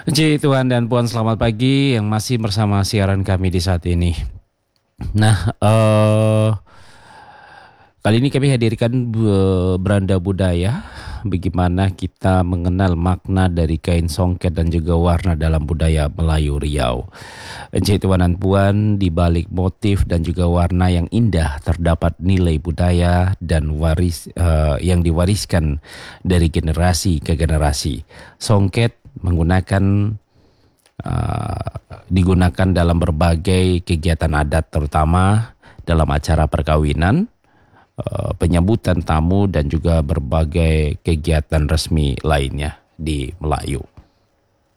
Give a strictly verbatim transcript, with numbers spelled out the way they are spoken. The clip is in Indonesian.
Puji Tuhan dan Puan, selamat pagi yang masih bersama siaran kami di saat ini. Nah, eh kali ini kami hadirkan bu- beranda budaya, bagaimana kita mengenal makna dari kain songket dan juga warna dalam budaya Melayu Riau. Puji Tuhan dan Puan, di balik motif dan juga warna yang indah terdapat nilai budaya dan waris eh, yang diwariskan dari generasi ke generasi. Songket menggunakan uh, digunakan dalam berbagai kegiatan adat, terutama dalam acara perkawinan, uh, penyambutan tamu dan juga berbagai kegiatan resmi lainnya di Melayu.